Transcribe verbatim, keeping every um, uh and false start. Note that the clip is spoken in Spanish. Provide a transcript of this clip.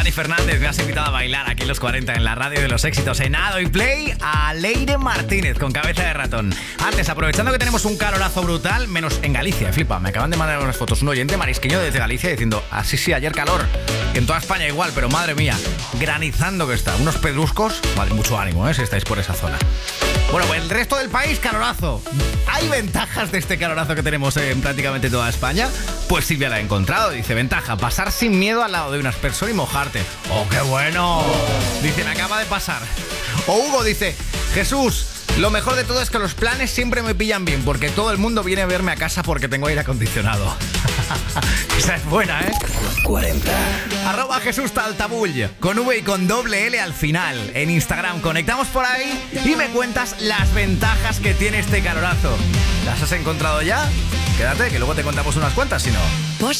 Dani Fernández, me has invitado a bailar aquí en los cuarenta en la radio de los éxitos en Ado y Play a Leire Martínez con Cabeza de Ratón. Antes, aprovechando que tenemos un calorazo brutal, menos en Galicia, flipa, me acaban de mandar unas fotos un oyente marisqueño desde Galicia diciendo, así sí, ayer calor, que en toda España igual, pero madre mía, granizando que está, unos pedruscos, vale, mucho ánimo, ¿eh? Si estáis por esa zona. Bueno, pues el resto del país, calorazo. ¿Hay ventajas de este calorazo que tenemos en prácticamente toda España? Pues Silvia la ha encontrado. Dice, ventaja, pasar sin miedo al lado de un aspersor y mojarte. ¡Oh, qué bueno! Dice, me acaba de pasar. O Hugo dice, Jesús, lo mejor de todo es que los planes siempre me pillan bien, porque todo el mundo viene a verme a casa porque tengo aire acondicionado. Esa es buena, ¿eh? cuarenta. Arroba Jesús Taltabull, con V y con doble L al final. En Instagram conectamos por ahí y me cuentas las ventajas que tiene este calorazo. ¿Las has encontrado ya? Quédate, que luego te contamos unas cuantas, si no.